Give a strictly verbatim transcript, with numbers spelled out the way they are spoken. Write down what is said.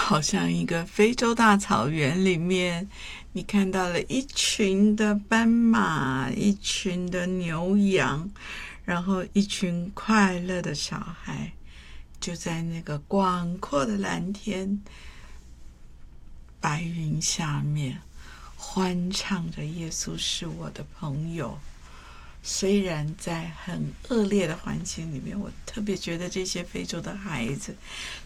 好像一个非洲大草原里面，你看到了一群的斑马，一群的牛羊，然后一群快乐的小孩，就在那个广阔的蓝天白云下面欢唱着耶稣是我的朋友。虽然在很恶劣的环境里面，我特别觉得这些非洲的孩子